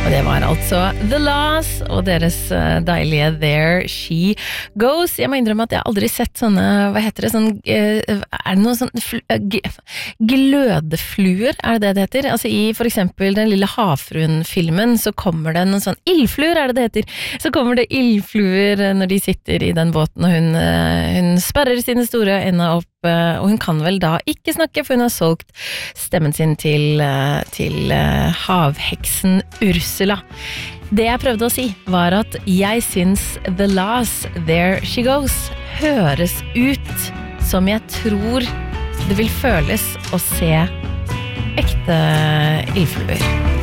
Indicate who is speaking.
Speaker 1: Og det var altså The Laws og deres deilige There She Goes. Jeg må innrømme at jeg aldri sett sånne, hva heter det, er det noen sånn glødefluer, er det det heter? Altså i for eksempel den lille havfruen-filmen så kommer det noen sånn ildfluer, er det heter? Så kommer det ildfluer når de sitter i den båten og hun sperrer sine store øyne opp, og hun kan vel da ikke snakke, for hun har solgt stemmen sin til havheksen Ursula. Det jeg prøvde å si var at jeg syns The Last There She Goes høres ut som jeg tror det vil føles å se ekte ildfluer.